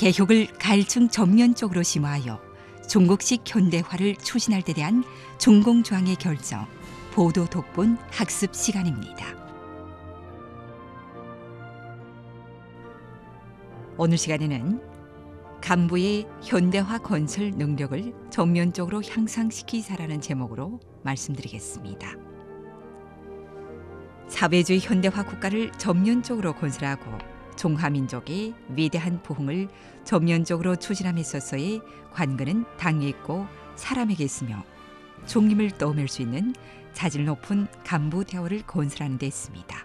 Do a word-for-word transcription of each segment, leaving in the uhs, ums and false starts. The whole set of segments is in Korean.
개혁을 가일층 전면적으로 심화하여 중국식 현대화를 추진할 데 대한 중공조항의 결정, 보도 독본 학습 시간입니다. 오늘 시간에는 간부의 현대화 건설 능력을 전면적으로 향상시키자라는 제목으로 말씀드리겠습니다. 사회주의 현대화 국가를 전면적으로 건설하고 중화민족의 위대한 부흥을 전면적으로 추진함에 있어서의 관건은 당에 있고 사람에게 있으며 중림을 떠올릴 수 있는 자질 높은 간부 대우를 건설하는 데 있습니다.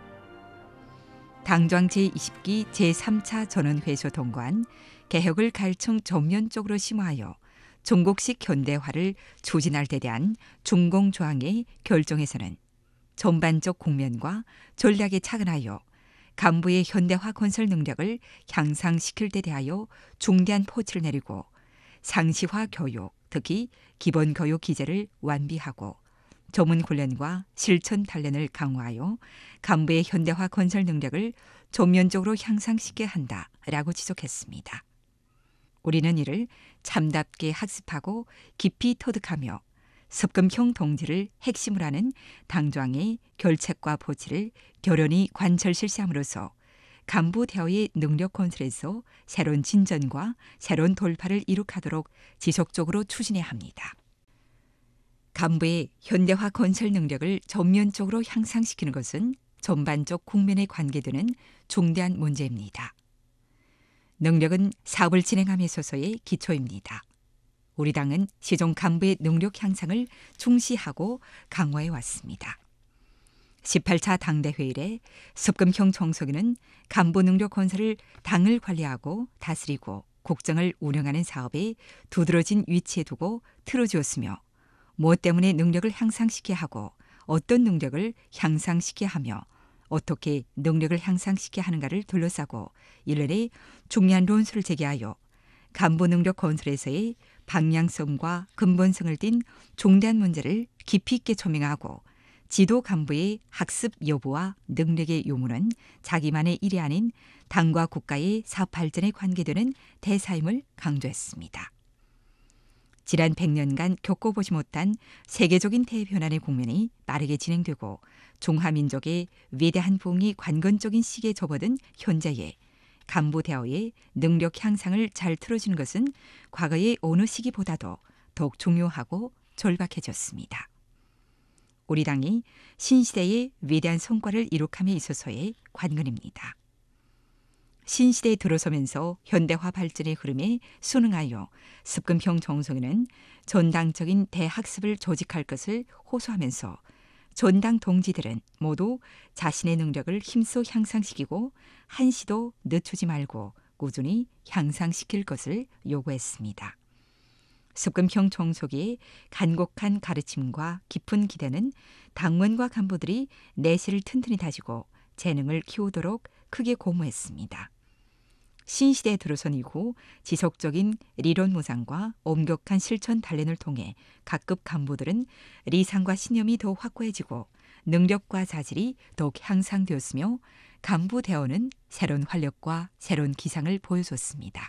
당정 제이십 기 제삼 차 전원회의소 통과한 개혁을 가일층 전면적으로 심화하여 중국식 현대화를 추진할 데 대한 중공조항의 결정에서는 전반적 국면과 전략에 착안하여 간부의 현대화 건설 능력을 향상시킬 데 대하여 중대한 포치를 내리고 상시화 교육, 특히 기본교육 기제를 완비하고 전문 훈련과 실천 단련을 강화하여 간부의 현대화 건설 능력을 전면적으로 향상시켜야 한다라고 지적했습니다. 우리는 이를 참답게 학습하고 깊이 터득하며 습금형 동지를 핵심으로 하는 당조항의 결책과 포치를 결연히 관철 실시함으로써 간부 대우의 능력 건설에서 새로운 진전과 새로운 돌파를 이룩하도록 지속적으로 추진해야 합니다. 간부의 현대화 건설 능력을 전면적으로 향상시키는 것은 전반적 국면에 관계되는 중대한 문제입니다. 능력은 사업을 진행함에 있어서의 기초입니다. 우리 당은 시종 간부의 능력 향상을 중시하고 강화해 왔습니다. 십팔 차 당대회의에 습금형 정석위는 간부 능력 건설을 당을 관리하고 다스리고 국정을 운영하는 사업에 두드러진 위치에 두고 틀어주었으며 무엇 때문에 능력을 향상시켜야 하고 어떤 능력을 향상시켜야 하며 어떻게 능력을 향상시켜야 하는가를 둘러싸고 일련의 중요한 논술을 제기하여 간부 능력 건설에서의 방향성과 근본성을 띤 중대한 문제를 깊이 있게 조명하고 지도 간부의 학습 여부와 능력의 요문은 자기만의 일이 아닌 당과 국가의 사업 발전에 관계되는 대사임을 강조했습니다. 지난 백 년간 겪어보지 못한 세계적인 대변환의 국면이 빠르게 진행되고 중화민족의 위대한 부흥이 관건적인 시기에 접어든 현재에 간부 대우의 능력 향상을 잘 틀어주는 것은 과거의 어느 시기보다도 더욱 중요하고 절박해졌습니다. 우리 당이 신시대의 위대한 성과를 이룩함에 있어서의 관건입니다. 신시대에 들어서면서 현대화 발전의 흐름에 순응하여 습금형 정성에는 전당적인 대학습을 조직할 것을 호소하면서 전당 동지들은 모두 자신의 능력을 힘써 향상시키고 한시도 늦추지 말고 꾸준히 향상시킬 것을 요구했습니다. 습금형 정속의 간곡한 가르침과 깊은 기대는 당원과 간부들이 내실을 튼튼히 다지고 재능을 키우도록 크게 고무했습니다. 신시대에 들어선 이후 지속적인 리론 무장과 엄격한 실천 단련을 통해 각급 간부들은 리상과 신념이 더욱 확고해지고 능력과 자질이 더욱 향상되었으며 간부 대우는 새로운 활력과 새로운 기상을 보여줬습니다.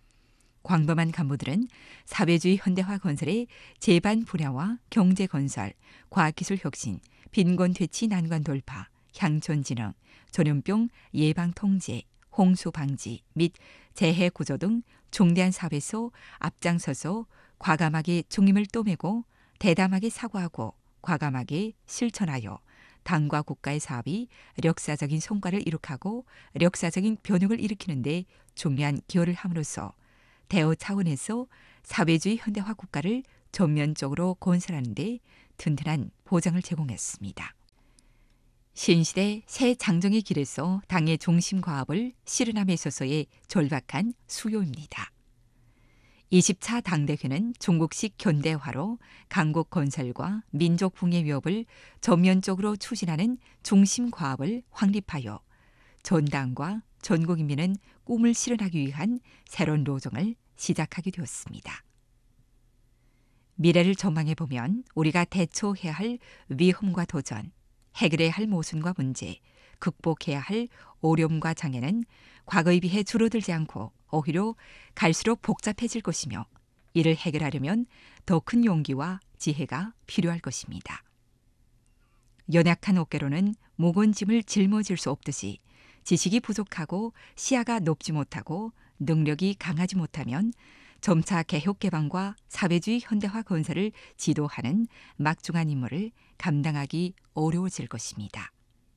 광범한 간부들은 사회주의 현대화 건설의 제반 분야와 경제 건설, 과학기술 혁신, 빈곤 퇴치 난관 돌파, 향촌 진흥, 전염병 예방 통제, 홍수 방지 및 재해 구조 등 중대한 사업에서 앞장서서 과감하게 중임을 떠매고 대담하게 사고하고 과감하게 실천하여 당과 국가의 사업이 역사적인 성과를 이룩하고 역사적인 변혁을 일으키는 데 중요한 기여를 함으로써 대우 차원에서 사회주의 현대화 국가를 전면적으로 건설하는 데 튼튼한 보장을 제공했습니다. 신시대 새 장정의 길에서 당의 중심 과업을 실현함에 있어서의 절박한 수요입니다. 이십 차 당대회는 중국식 현대화로 강국 건설과 민족 붕괴 위협을 전면적으로 추진하는 중심 과업을 확립하여 전당과 전국인민은 꿈을 실현하기 위한 새로운 로정을 시작하게 되었습니다. 미래를 전망해보면 우리가 대처해야 할 위험과 도전, 해결해야 할 모순과 문제, 극복해야 할 어려움과 장애는 과거에 비해 줄어들지 않고 오히려 갈수록 복잡해질 것이며 이를 해결하려면 더 큰 용기와 지혜가 필요할 것입니다. 연약한 어깨로는 무거운 짐을 짊어질 수 없듯이 지식이 부족하고 시야가 높지 못하고 능력이 강하지 못하면 점차 개혁 개방과 사회주의 현대화 건설을 지도하는 막중한 임무를 감당하기 어려워질 것입니다.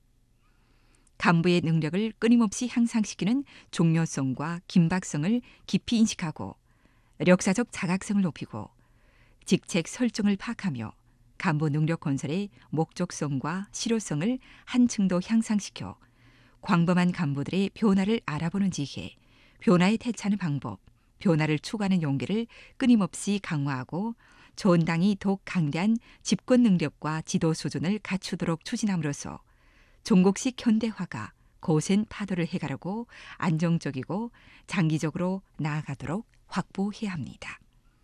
간부의 능력을 끊임없이 향상시키는 중요성과 긴박성을 깊이 인식하고 역사적 자각성을 높이고 직책 설정을 파악하며 간부 능력 건설의 목적성과 실효성을 한층 더 향상시켜 광범한 간부들의 변화를 알아보는 지혜, 변화에 대처하는 방법, 변화를 추구하는 용기를 끊임없이 강화하고 전당이 더욱 강대한 집권 능력과 지도 수준을 갖추도록 추진함으로써 종국식 현대화가 거센 파도를 해가려고 안정적이고 장기적으로 나아가도록 확보해야 합니다.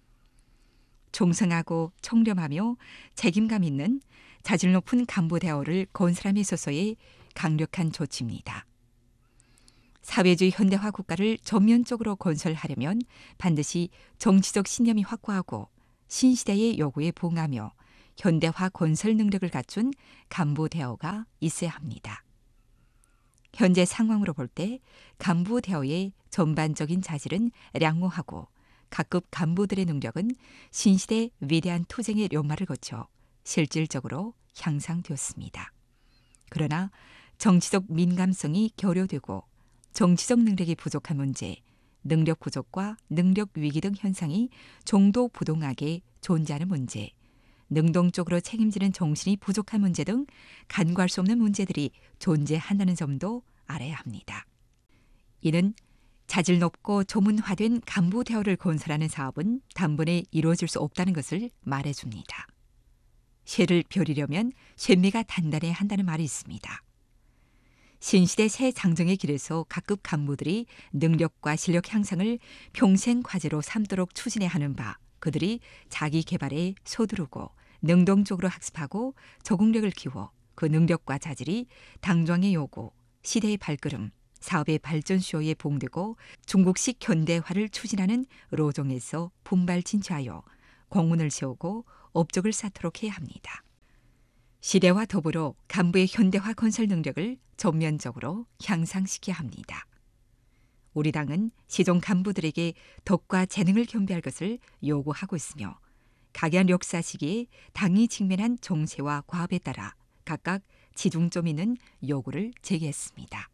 종성하고 청렴하며 책임감 있는 자질 높은 간부 대우를 건설함에 있어서의 강력한 조치입니다. 사회주의 현대화 국가를 전면적으로 건설하려면 반드시 정치적 신념이 확고하고 신시대의 요구에 부응하며 현대화 건설 능력을 갖춘 간부 대우가 있어야 합니다. 현재 상황으로 볼 때 간부 대우의 전반적인 자질은 량호하고 각급 간부들의 능력은 신시대 위대한 투쟁의 료마를 거쳐 실질적으로 향상되었습니다. 그러나 정치적 민감성이 결여되고 정치적 능력이 부족한 문제, 능력 부족과 능력 위기 등 현상이 종도부동하게 존재하는 문제, 능동적으로 책임지는 정신이 부족한 문제 등 간과할 수 없는 문제들이 존재한다는 점도 알아야 합니다. 이는 자질 높고 조문화된 간부 대우를 건설하는 사업은 단번에 이루어질 수 없다는 것을 말해줍니다. 쇠를 벼리려면 쇠매가 단단해야 한다는 말이 있습니다. 신시대 새 장정의 길에서 각급 간부들이 능력과 실력 향상을 평생 과제로 삼도록 추진해야 하는 바, 그들이 자기 개발에 서두르고 능동적으로 학습하고 적응력을 키워 그 능력과 자질이 당정의 요구, 시대의 발걸음, 사업의 발전 수요에 부응되고 중국식 현대화를 추진하는 로정에서 분발진취하여 공문을 세우고 업적을 쌓도록 해야 합니다. 시대와 더불어 간부의 현대화 건설 능력을 전면적으로 향상시켜야 합니다. 우리 당은 시종 간부들에게 덕과 재능을 겸비할 것을 요구하고 있으며 각양 역사 시기에 당이 직면한 정세와 과업에 따라 각각 지중점 있는 요구를 제기했습니다.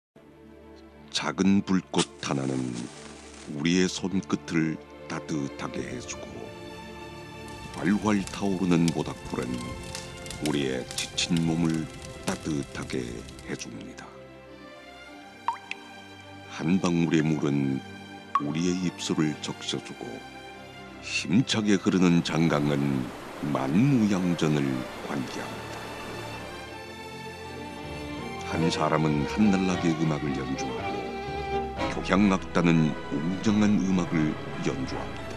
작은 불꽃 하나는 우리의 손끝을 따뜻하게 해주고 활활 타오르는 모닥불은 우리의 지친 몸을 따뜻하게 해줍니다. 한 방울의 물은 우리의 입술을 적셔주고 힘차게 흐르는 장강은 만무양전을 관계합니다. 한 사람은 한날나게 음악을 연주하고 교향악단은 웅장한 음악을 연주합니다.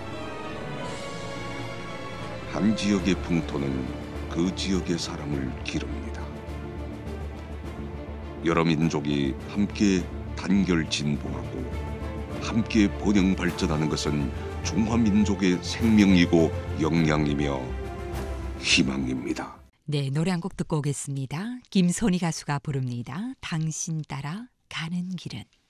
한 지역의 풍토는 그 지역의 사람을 기릅니다. 여러 민족이 함께 단결 진보하고 함께 번영 발전하는 것은 중화민족의 생명이고 역량이며 희망입니다. 네, 노래 한 곡 듣고 오겠습니다. 김선희 가수가 부릅니다. 당신 따라 가는 길은.